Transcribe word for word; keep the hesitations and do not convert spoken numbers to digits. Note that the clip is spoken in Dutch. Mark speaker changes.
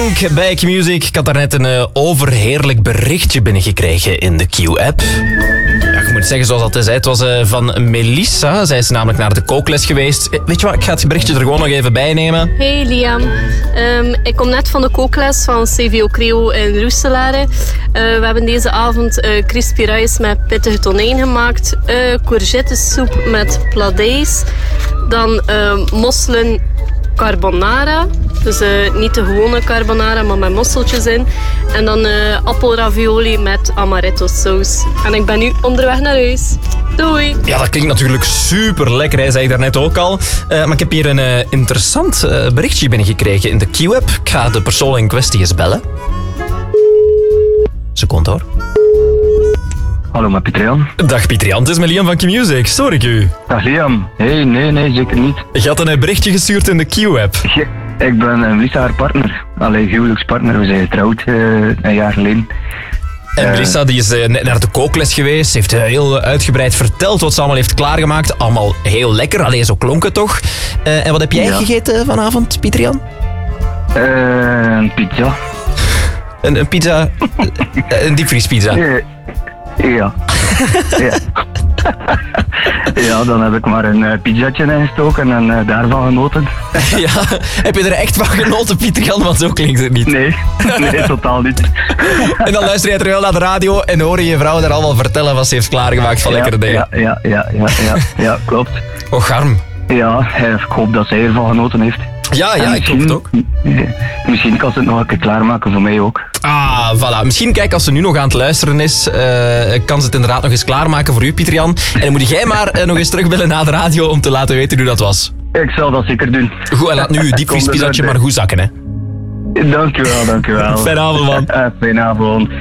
Speaker 1: Pink bij Q-Music. Ik had daarnet een uh, overheerlijk berichtje binnengekregen in de Q-app. Ja, ik moet zeggen, zoals dat is, het was uh, van Melissa. Zij is namelijk naar de kookles geweest. Weet je wat, ik ga het berichtje er gewoon nog even bij nemen.
Speaker 2: Hey Liam, um, ik kom net van de kookles van C V O Creo in Roeselare. Uh, we hebben deze avond uh, crispy rice met pittige tonijn gemaakt. Uh, courgettesoep met pladijs. Dan uh, mosselen carbonara. Dus uh, niet de gewone carbonara, maar met mosseltjes in. En dan uh, appelravioli met amaretto saus. En ik ben nu onderweg naar huis. Doei!
Speaker 1: Ja, dat klinkt natuurlijk super lekker, hè, zei ik daarnet ook al. Uh, maar ik heb hier een uh, interessant uh, berichtje binnengekregen in de Q-app. Ik ga de persoon in kwestie eens bellen. Seconde hoor.
Speaker 3: Hallo, met Pieter-Jan.
Speaker 1: Dag Pieter-Jan, het is met Liam van Q-Music. Stoor ik u?
Speaker 3: Dag Liam. Hey, nee, nee, zeker niet.
Speaker 1: Je had een berichtje gestuurd in de Q-app.
Speaker 3: Ja, ik ben uh, Melissa haar partner. Allee, huwelijkspartner. We zijn getrouwd uh, een jaar geleden.
Speaker 1: En Melissa die is uh, net naar de kookles geweest. Ze heeft uh, heel uitgebreid verteld wat ze allemaal heeft klaargemaakt. Allemaal heel lekker, alleen zo klonk het toch. Uh, en wat heb jij ja. gegeten vanavond, Pieter-Jan?
Speaker 3: Uh, een pizza.
Speaker 1: Een, een pizza? Een diepvriespizza?
Speaker 3: Ja. Ja. ja. ja, dan heb ik maar een uh, pizzatje ingestoken en uh, daarvan genoten.
Speaker 1: ja, heb je er echt van genoten, Pieter-Jan? Want zo klinkt het niet.
Speaker 3: Nee, nee, totaal niet.
Speaker 1: en dan luister je terwijl naar de radio en hoor je je vrouw daar allemaal vertellen wat ze heeft klaargemaakt van
Speaker 3: ja,
Speaker 1: lekkere dingen.
Speaker 3: Ja, ja, ja, ja, ja, ja, klopt.
Speaker 1: Och, arm.
Speaker 3: Ja, ik hoop dat zij ervan genoten heeft.
Speaker 1: Ja, ja, ik hoop het ook.
Speaker 3: Misschien kan ze het nog een keer klaarmaken voor mij ook.
Speaker 1: Ah, voilà. Misschien, kijk, als ze nu nog aan het luisteren is, uh, kan ze het inderdaad nog eens klaarmaken voor u, Pieter-Jan. En dan moet jij maar uh, nog eens terugbellen naar de radio om te laten weten hoe dat was.
Speaker 3: Ik zal dat zeker doen.
Speaker 1: Goed, en laat nu uw diepvriespizzatje maar goed zakken, hè.
Speaker 3: Dankjewel, dankjewel.
Speaker 1: Fijne avond, man.
Speaker 3: Fijne avond.